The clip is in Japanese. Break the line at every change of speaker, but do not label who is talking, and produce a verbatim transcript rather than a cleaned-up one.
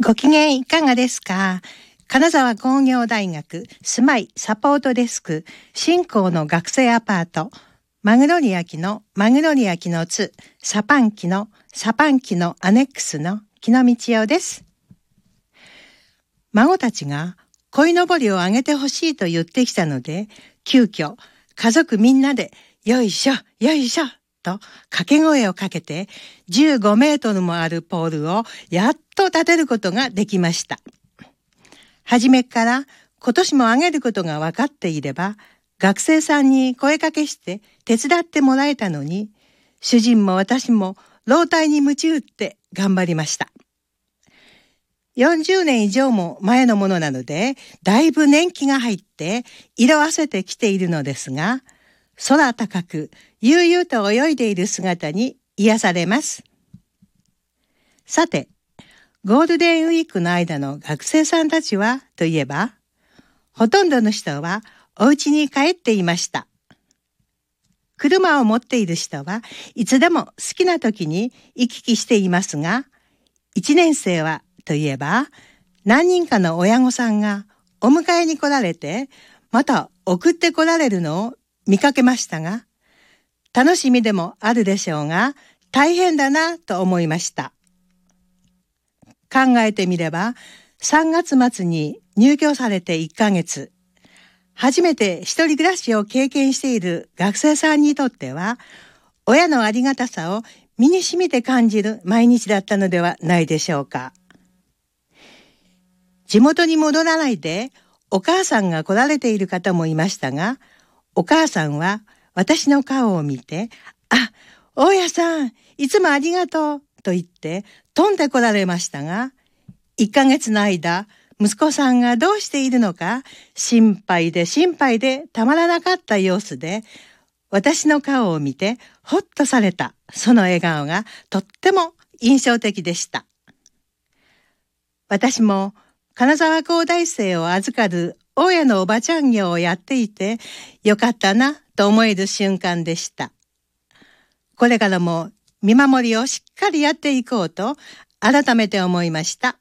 ご機嫌いかがですか？金沢工業大学住まいサポートデスク新興の学生アパートマグノリア期のマグノリア期のつサパン期のサパン期のアネックスの木野道夫です。孫たちが鯉のぼりをあげてほしいと言ってきたので、急遽家族みんなでよいしょよいしょと掛け声をかけてじゅうごメートルもあるポールをやっと立てることができました。はじめから今年も上げることが分かっていれば学生さんに声かけして手伝ってもらえたのに、主人も私も老体に鞭打って頑張りました。よんじゅうねん以上も前のものなのでだいぶ年季が入って色あせてきているのですが、空高く悠々と泳いでいる姿に癒されます。さて、ゴールデンウィークの間の学生さんたちはといえば、ほとんどの人はお家に帰っていました。車を持っている人はいつでも好きな時に行き来していますが、いちねん生はといえば、何人かの親御さんがお迎えに来られて、また送って来られるのを見かけましたが、楽しみでもあるでしょうが、大変だなと思いました。考えてみれば、さんがつ末に入居されていっかげつ、初めて一人暮らしを経験している学生さんにとっては、親のありがたさを身に染みて感じる毎日だったのではないでしょうか。地元に戻らないでお母さんが来られている方もいましたが、お母さんは私の顔を見て、あ、大家さん、いつもありがとうと言って飛んで来られましたが、いっかげつの間、息子さんがどうしているのか心配で心配でたまらなかった様子で、私の顔を見てほっとされたその笑顔がとっても印象的でした。私も金沢工大生を預かる大家のおばちゃん業をやっていてよかったなと思える瞬間でした。これからも見守りをしっかりやっていこうと改めて思いました。